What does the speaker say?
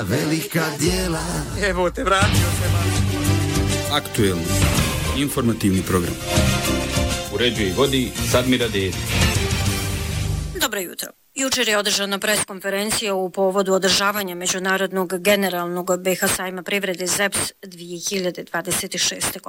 velika djela. Evo te, vratio se, man. Aktuelni informativni program. Uređuje i vodi Sadmira Dedić. Dobro jutro. Jučer je održana preskonferencija u povodu održavanja Međunarodnog generalnog BiH sajma privrede ZEPS 2026.